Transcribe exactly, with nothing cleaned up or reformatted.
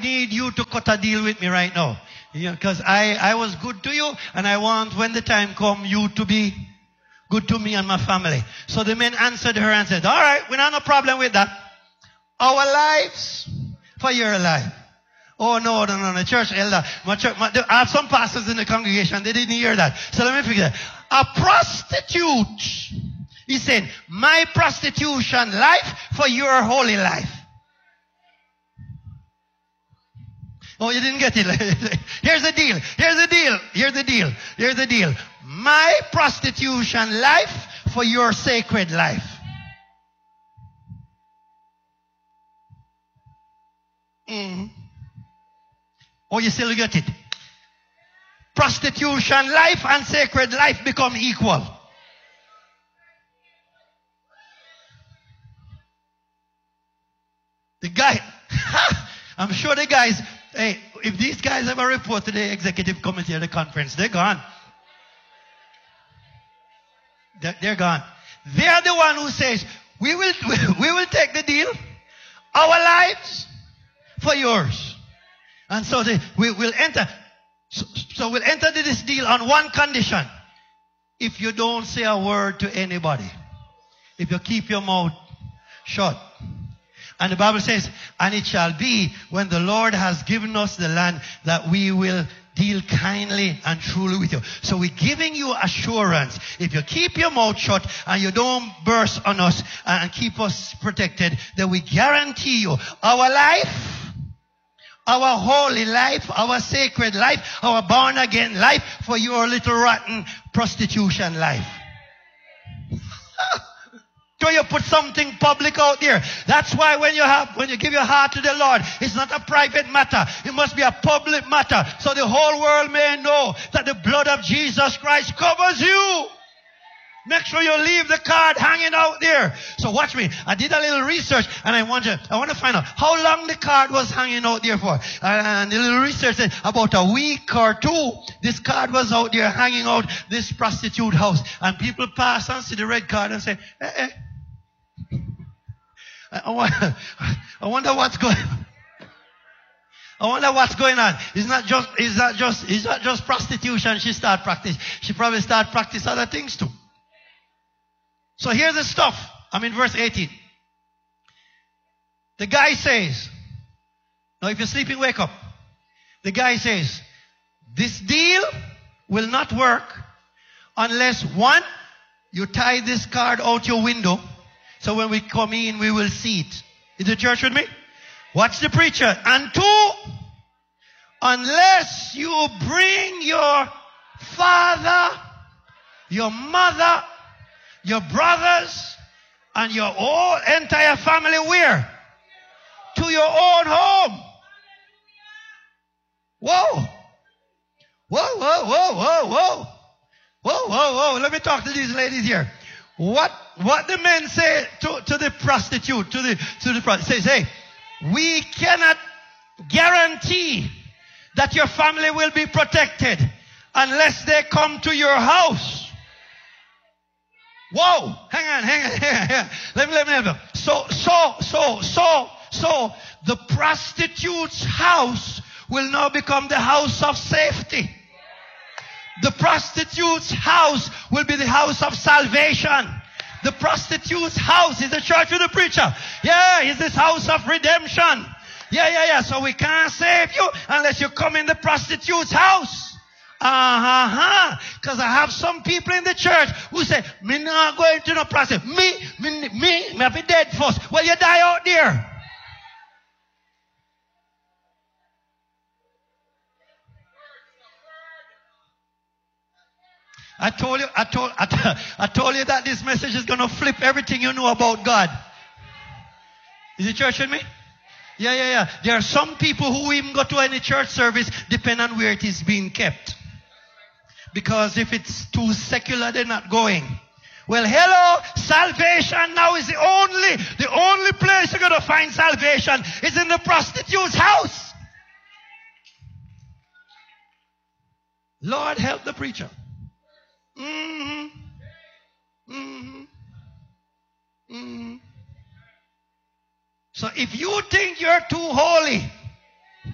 need you to cut a deal with me right now. Because I, I was good to you, and I want, when the time comes, you to be good to me and my family. So the men answered her and said, all right, we don't have no problem with that. Our lives for your life. Oh, no, no, no, the church elder. My church, my, I have some pastors in the congregation, they didn't hear that. So let me figure that. A prostitute, he said, my prostitution life for your holy life. Oh, you didn't get it. Here's the deal. Here's the deal. Here's the deal. Here's the deal. My prostitution life for your sacred life. Mm. Oh, you still get it? Prostitution life and sacred life become equal. The guy, I'm sure the guys, hey, if these guys ever report to the executive committee of the conference, they're gone. They're, they're gone. They're the one who says, we will, we will take the deal, our lives for yours. And so they, we will enter, so, so we'll enter this deal on one condition. If you don't say a word to anybody, if you keep your mouth shut. And the Bible says, and it shall be when the Lord has given us the land that we will deal kindly and truly with you. So we're giving you assurance. If you keep your mouth shut and you don't burst on us and keep us protected, then we guarantee you our life, our holy life, our sacred life, our born again life for your little rotten prostitution life. So you put something public out there. That's why when you have, when you give your heart to the Lord, it's not a private matter. It must be a public matter. So the whole world may know that the blood of Jesus Christ covers you. Make sure you leave the card hanging out there. So watch me. I did a little research and I want to, I want to find out how long the card was hanging out there for. And the little research said about a week or two, this card was out there hanging out this prostitute house. And people pass and see the red card and say, eh, eh. I wonder, I wonder what's going on. I wonder what's going on. It's not just, it's not just, it's not just prostitution she start practice. She probably start practice other things too. So here's the stuff. I'm in verse eighteen. The guy says, now if you're sleeping, wake up. The guy says, this deal will not work unless one, you tie this card out your window. So when we come in, we will see it. Is the church with me? Watch the preacher. And two, unless you bring your father, your mother, your brothers, and your whole entire family where? To your own home. Whoa. Whoa, whoa, whoa, whoa, whoa. Whoa, whoa, whoa. Let me talk to these ladies here. What what the men say to, to the prostitute, to the to the prostitute, says, hey, we cannot guarantee that your family will be protected unless they come to your house. Whoa, hang on, hang on, hang on, hang on. Let me let me help you. So so so so so the prostitute's house will now become the house of safety. The prostitute's house will be the house of salvation. The prostitute's house is the church with the preacher. Yeah, it's this house of redemption. Yeah, yeah, yeah. So we can't save you unless you come in the prostitute's house. Uh-huh. Because I have some people in the church who say, me not going to no prostitute. Me, me, me, me be dead first. Well, you die out there. I told you, I told, I, t- I told you that this message is going to flip everything you know about God. Is the church with me? Yeah, yeah, yeah. There are some people who even go to any church service depending on where it is being kept. Because if it's too secular, they're not going. Well, hello, salvation now is the only, the only place you're going to find salvation is in the prostitute's house. Lord, help the preacher. Mm-hmm. Mm-hmm. Mm-hmm. So if you think you're too holy,